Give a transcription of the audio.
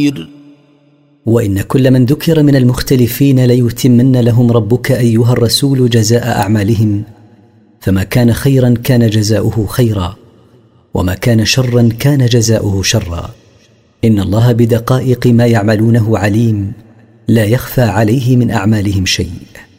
وإن كل من ذكر من المختلفين ليتمن لهم ربك أيها الرسول جزاء أعمالهم، فما كان خيرا كان جزاؤه خيرا، وما كان شرا كان جزاؤه شرا. إن الله بدقائق ما يعملونه عليم، لا يخفى عليه من أعمالهم شيء.